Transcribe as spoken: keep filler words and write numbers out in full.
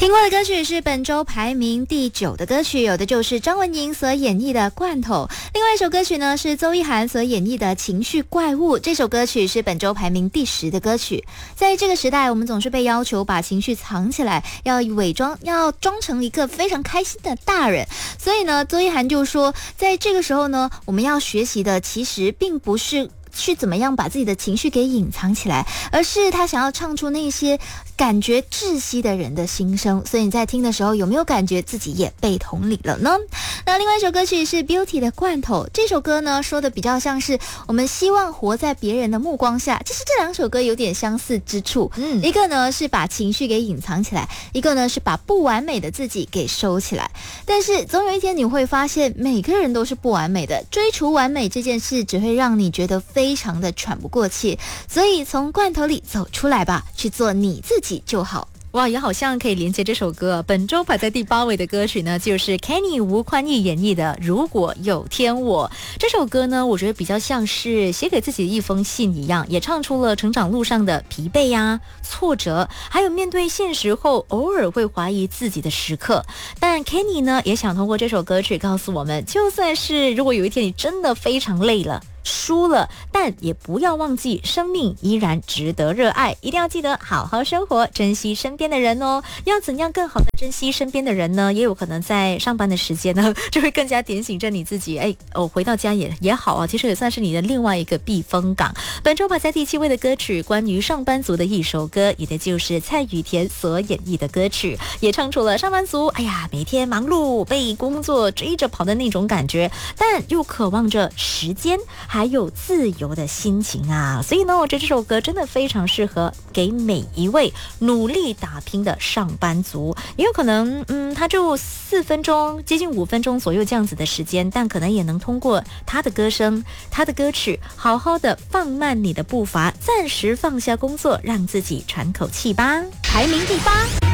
听过的歌曲是本周排名第九的歌曲，有的就是张文莹所演绎的《罐头》，另外一首歌曲呢是邹一涵所演绎的《情绪怪物》，这首歌曲是本周排名第十的歌曲。在这个时代，我们总是被要求把情绪藏起来，要伪装，要装成一个非常开心的大人。所以呢，邹一涵就说，在这个时候呢，我们要学习的其实并不是去怎么样把自己的情绪给隐藏起来，而是他想要唱出那些感觉窒息的人的心声。所以你在听的时候，有没有感觉自己也被同理了呢？那另外一首歌曲是 Beauty 的《罐头》，这首歌呢说的比较像是我们希望活在别人的目光下，其实这两首歌有点相似之处。嗯，一个呢是把情绪给隐藏起来，一个呢是把不完美的自己给收起来。但是总有一天你会发现，每个人都是不完美的，追逐完美这件事只会让你觉得非常的喘不过气。所以从罐头里走出来吧，去做你自己就好。 哇，也好像可以连接这首歌。本周排在第八位的歌曲呢，就是 Kenny 吴宽义演绎的《如果有天我》。这首歌呢，我觉得比较像是写给自己的一封信一样，也唱出了成长路上的疲惫呀、挫折，还有面对现实后偶尔会怀疑自己的时刻。但 Kenny 呢，也想通过这首歌曲告诉我们，就算是如果有一天你真的非常累了，输了，但也不要忘记生命依然值得热爱，一定要记得好好生活，珍惜身边的人哦。要怎样更好的珍惜身边的人呢？也有可能在上班的时间呢，就会更加点醒着你自己。哎，哦，回到家也也好啊，其实也算是你的另外一个避风港。本周排在第七位的歌曲，关于上班族的一首歌，也的就是蔡雨田所演绎的歌曲，也唱出了上班族哎呀每天忙碌被工作追着跑的那种感觉，但又渴望着时间还有自由的心情啊。所以呢，我觉得这首歌真的非常适合给每一位努力打拼的上班族。也有可能嗯，他就四分钟接近五分钟左右这样子的时间，但可能也能通过他的歌声他的歌曲好好的放慢你的步伐，暂时放下工作，让自己喘口气吧。 排名第八。